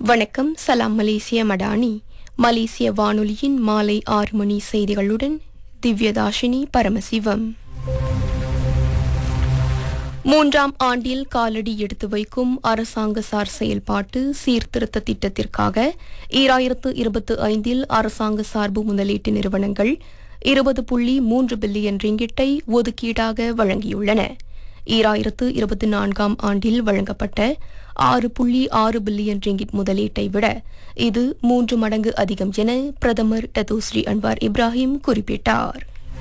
வணக்கம். சலாம் மலேசிய மடானி. மலேசிய வானொலியின் மாலை 6 மணி செய்திகளுடன் திவ்யதாஷினி பரமசிவம். 3ஆம் ஆண்டில் காலடி எடுத்து வைக்கும் அரசாங்க சார் செயல்பாட்டு சீர்திருத்த திட்டத்திற்காக 2025 அரசாங்க சார்பு முதலீட்டு நிறுவனங்கள் 20.3 பில்லியன் ரிங்கிட்டை ஒதுக்கீடாக வழங்கியுள்ளன. 2024ஆம் ஆண்டில் வழங்கப்பட்ட 6.6 பில்லியன் ரிங்கிட் முதலீட்டை விட இது 3 மடங்கு அதிகம் என பிரதமர் டத்தோஸ்ரீ அன்வார் இப்ராஹிம் குறிப்பிட்டார்.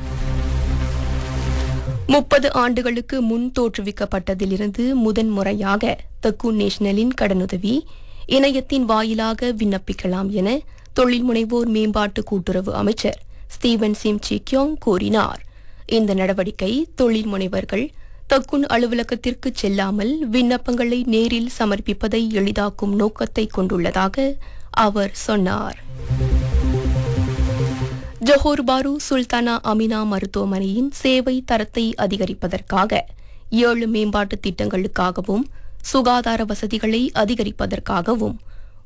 30 ஆண்டுகளுக்கு முன் தோற்றுவிக்கப்பட்டதிலிருந்து முதன்முறையாக தக்கூன் நேஷனலின் கடனுதவி இணையத்தின் வாயிலாக விண்ணப்பிக்கலாம் என தொழில் முனைவோர் மேம்பாட்டு கூட்டுறவு அமைச்சர் ஸ்டீவன் சிம் சி கியோங் கூறினார். இந்த நடவடிக்கை தொழில் முனைவர்கள் தக்குன் அலுவலகத்திற்கு செல்லாமல் விண்ணப்பங்களை நேரில் சமர்ப்பிப்பதை எளிதாக்கும் நோக்கத்தை கொண்டுள்ளதாக அவர் சொன்னார். ஜொஹோர் பாரு சுல்தானா அமினா மருத்துவமனையின் சேவை தரத்தை அதிகரிப்பதற்காக 7 மேம்பாட்டு திட்டங்களுக்காகவும் சுகாதார வசதிகளை அதிகரிப்பதற்காகவும்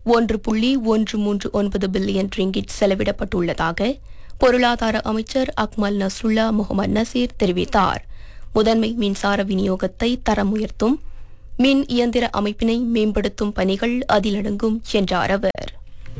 1.139 பில்லியன் ரிங்கிட் செலவிடப்பட்டுள்ளதாக பொருளாதார அமைச்சர் அக்மல் நஸ்ருல்லா முகமது நசீர் தெரிவித்தார். முதன்மை மின்சார விநியோகத்தை தரம் உயர்த்தும் மின் இயந்திர அமைப்பினை மேம்படுத்தும் பணிகள் அதிலடங்கும் என்றார் அவர்.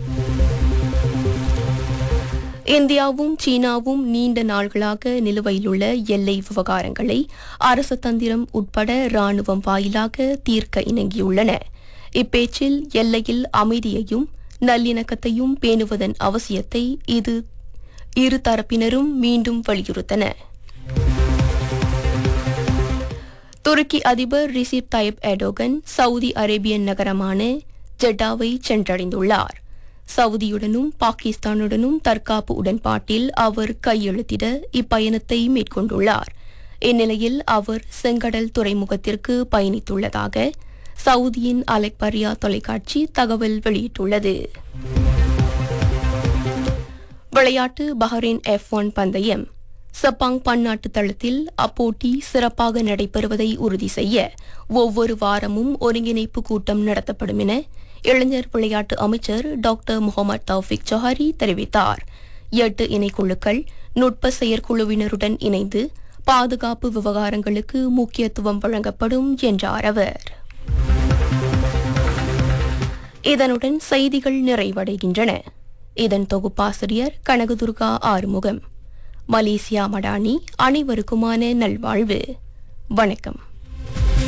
இந்தியாவும் சீனாவும் நீண்ட நாள்களாக நிலுவையிலுள்ள எல்லை விவகாரங்களை அரசு தந்திரம் உட்பட ராணுவம் வாயிலாக தீர்க்க இணங்கியுள்ளன. இப்பேச்சில் எல்லையில் அமைதியையும் நல்லிணக்கத்தையும் பேணுவதன் அவசியத்தை இரு தரப்பினரும் மீண்டும் வலியுறுத்தன. துருக்கி அதிபர் receipt Taif Erdogan Saudi Arabian நகரமான ஜெட்டாவை சென்றடைந்துள்ளார். சவுதியுடனும் பாகிஸ்தானுடனும் தற்காப்பு உடன்பாட்டில் அவர் கையெழுத்திட இப்பயணத்தை மேற்கொண்டுள்ளார். இந்நிலையில் அவர் செங்கடல் துறைமுகத்திற்கு பயணித்துள்ளதாக சவுதியின் அலெக்பரியா தொலைக்காட்சி தகவல் வெளியிட்டுள்ளது. விளையாட்டு பஹ்ரைன் F1 பந்தயம். செப்பாங் பன்னாட்டு தளத்தில் அப்போட்டி சிறப்பாக நடைபெறுவதை உறுதி செய்ய ஒவ்வொரு வாரமும் ஒருங்கிணைப்பு கூட்டம் நடத்தப்படும் என இளைஞர் விளையாட்டு அமைச்சர் டாக்டர் முகமது தௌஃபிக் ஜொஹாரி தெரிவித்தார். 8 இணைக்குழுக்கள் நுட்ப செயற்குழுவினருடன் இணைந்து பாதுகாப்பு விவகாரங்களுக்கு முக்கியத்துவம் வழங்கப்படும் என்றார் அவர். இதனுடன் செய்திகள் நிறைவடைகின்றன. இதன் தொகுப்பாசிரியர் கனகதுர்கா ஆறுமுகம். மலேசியா மடானி அனைவருக்குமான நல்வாழ்வு. வணக்கம்.